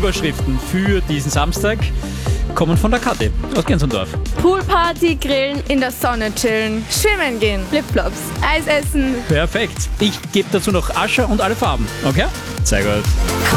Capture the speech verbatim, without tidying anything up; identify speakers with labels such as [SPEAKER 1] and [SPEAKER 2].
[SPEAKER 1] Überschriften für diesen Samstag kommen von der Kathi aus Gensendorf.
[SPEAKER 2] Poolparty, grillen, in der Sonne chillen, schwimmen gehen, Flipflops, Eis essen.
[SPEAKER 1] Perfekt. Ich gebe dazu noch Asche und alle Farben. Okay? Sehr gut.